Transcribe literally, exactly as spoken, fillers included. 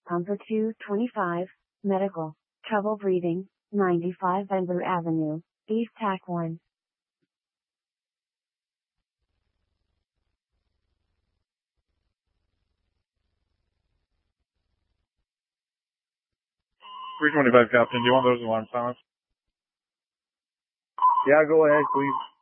Pumper two twenty-five, medical, trouble breathing, ninety-five Bamboo Avenue, East Tac one. three twenty-five, Captain. Do you want those alarm silenced? Yeah, go ahead, please.